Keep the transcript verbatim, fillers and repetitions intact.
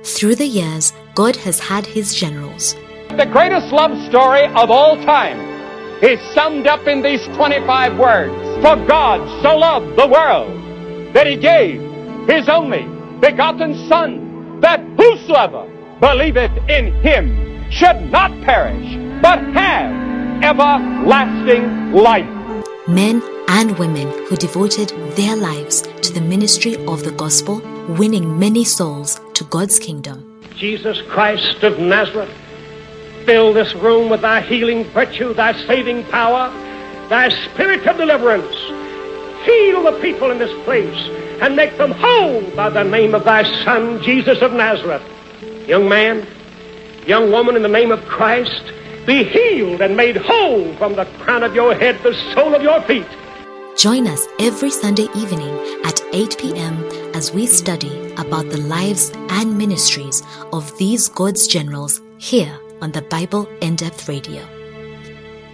Through the years, God has had his generals. The greatest love story of all time is summed up in these twenty-five words. For God so loved the world that he gave his only begotten Son, that whosoever believeth in him should not perish, but have everlasting life. Men and women who devoted their lives to the ministry of the gospel, winning many souls to God's kingdom. Jesus Christ of Nazareth, fill this room with thy healing virtue, thy saving power, thy spirit of deliverance. Heal the people in this place and make them whole by the name of thy Son, Jesus of Nazareth. Young man, young woman, in the name of Christ, be healed and made whole from the crown of your head to the sole of your feet. Join us every Sunday evening at eight p.m. as we study about the lives and ministries of these God's generals here on the Bible In-Depth Radio.